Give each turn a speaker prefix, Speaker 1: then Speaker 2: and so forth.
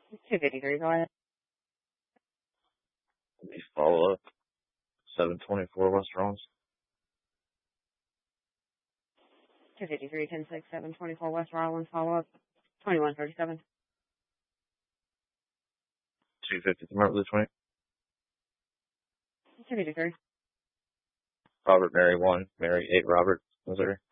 Speaker 1: 253, go ahead.
Speaker 2: Please follow up. 724 West Rollins.
Speaker 1: 253, 10-6, 724 West Rollins, follow up. 2137.
Speaker 2: 250 Blue 20.
Speaker 1: 253.
Speaker 2: Robert Mary 1, Mary 8 Robert, Missouri.